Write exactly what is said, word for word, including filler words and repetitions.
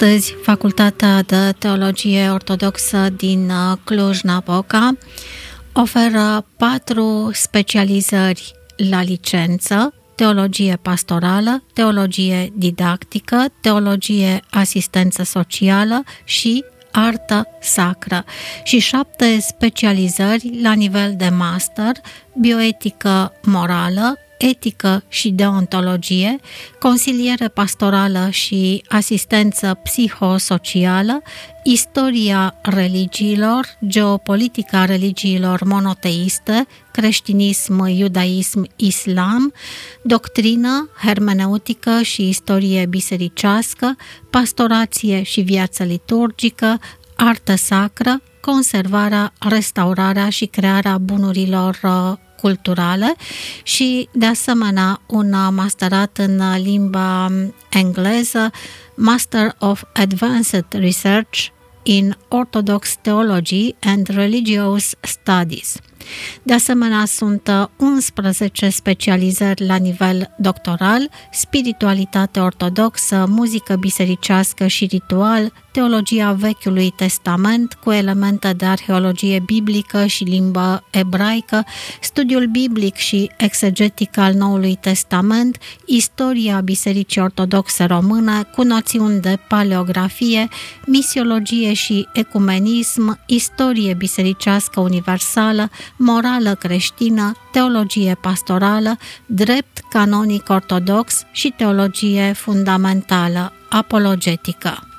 Astăzi, Facultatea de Teologie Ortodoxă din Cluj-Napoca oferă patru specializări la licență: teologie pastorală, teologie didactică, teologie asistență socială și artă sacră, și șapte specializări la nivel de master: bioetică morală, etică și deontologie, consiliere pastorală și asistență psihosocială, istoria religiilor, geopolitica religiilor monoteiste, creștinism, iudaism, islam, doctrină, hermeneutică și istorie bisericească, pastorație și viață liturgică, artă sacră, conservarea, restaurarea și crearea bunurilor culturale și, de asemenea, un masterat în limba engleză, Master of Advanced Research in Orthodox Theology and Religious Studies. De asemenea, sunt unsprezece specializări la nivel doctoral: spiritualitate ortodoxă, muzică bisericească și ritual, teologia Vechiului Testament cu elemente de arheologie biblică și limbă ebraică, studiul biblic și exegetic al Noului Testament, istoria Bisericii Ortodoxe Române cu noțiuni de paleografie, misiologie și ecumenism, istorie bisericească universală, morală creștină, teologie pastorală, drept canonic ortodox și teologie fundamentală apologetică.